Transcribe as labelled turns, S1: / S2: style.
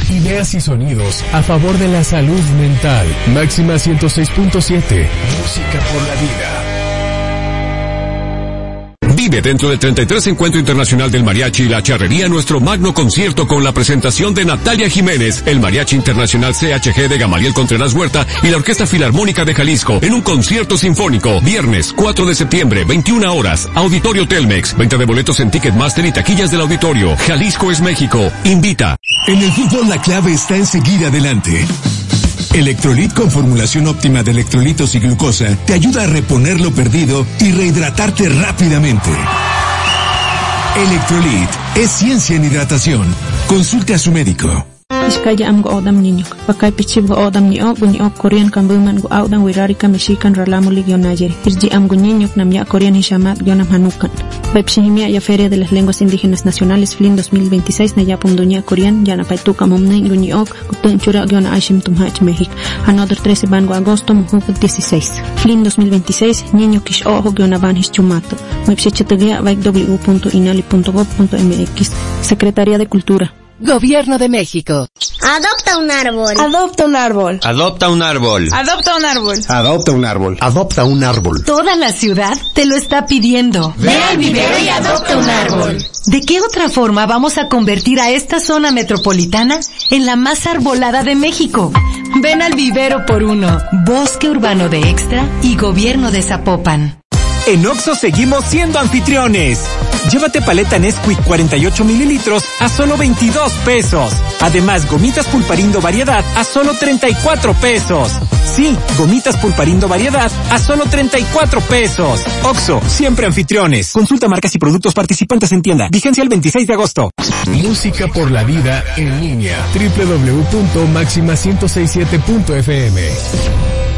S1: Ideas y sonidos a favor de la salud mental. Máxima 106.7. Música por la vida.
S2: Vive dentro del 33 Encuentro Internacional del Mariachi y la Charrería nuestro magno concierto con la presentación de Natalia Jiménez, el Mariachi Internacional CHG de Gamaliel Contreras Huerta y la Orquesta Filarmónica de Jalisco en un concierto sinfónico. Viernes 4 de septiembre, 21 horas, Auditorio Telmex. Venta de boletos en Ticketmaster y taquillas del auditorio. Jalisco es México. Invita.
S3: En el fútbol la clave está en seguir adelante. Electrolit con formulación óptima de electrolitos y glucosa te ayuda a reponer lo perdido y rehidratarte rápidamente. Electrolit es ciencia en hidratación. Consulte a su médico.
S4: Iskaya amgo odam niño, pakay pichibgo odam niño, guño Korean kambuman go audan wirarika mexican ralamu ligionayer. Irji amgo niño namya Korean hishamat gionam hanukan. Pepsihimia ya Feria de las Lenguas Indígenas Nacionales FLIN 2026 na yapum dunia Korean yana paituka momne guño kutun chura giona aishim tumhach México. Another 13 bango agosto mujuk 16. FLIN 2026 niño kish ojo giona van hischumato. Mepsichetagya www.inali.gov.mx. Secretaría de Cultura.
S5: Gobierno de México.
S6: Adopta un árbol.
S5: Adopta un árbol.
S7: Adopta un árbol.
S5: Adopta un árbol.
S7: Adopta un árbol.
S8: Adopta un árbol.
S5: Toda la ciudad te lo está pidiendo.
S6: Ve al vivero y adopta un árbol.
S5: ¿De qué otra forma vamos a convertir a esta zona metropolitana en la más arbolada de México? Ven al vivero por uno. Bosque Urbano de Extra y Gobierno de Zapopan.
S9: En Oxxo seguimos siendo anfitriones. Llévate paleta Nesquik 48 mililitros a solo 22 pesos. Además, gomitas Pulparindo variedad a solo 34 pesos. Sí, gomitas Pulparindo variedad a solo 34 pesos. Oxxo, siempre anfitriones. Consulta marcas y productos participantes en tienda. Vigencia el 26 de agosto.
S1: Música por la vida en línea. www.maxima1067.fm